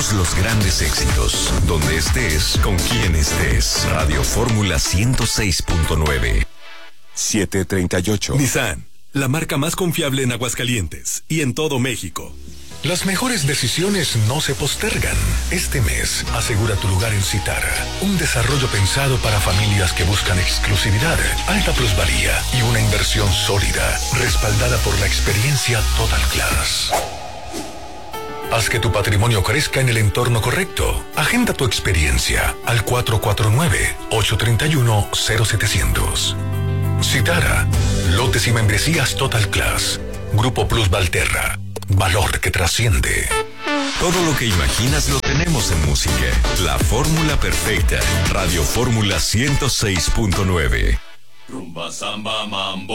Todos los grandes éxitos, donde estés, con quien estés. Radio Fórmula 106.9. 738. Nissan, la marca más confiable en Aguascalientes y en todo México. Las mejores decisiones no se postergan. Este mes, asegura tu lugar en Citara. Un desarrollo pensado para familias que buscan exclusividad, alta plusvalía y una inversión sólida, respaldada por la experiencia Total Class. Haz que tu patrimonio crezca en el entorno correcto. Agenda tu experiencia al 449-831-0700. Citara, lotes y membresías Total Class. Grupo Plus Valterra. Valor que trasciende. Todo lo que imaginas lo tenemos en música. La fórmula perfecta. Radio Fórmula 106.9. Rumba, samba, mambo.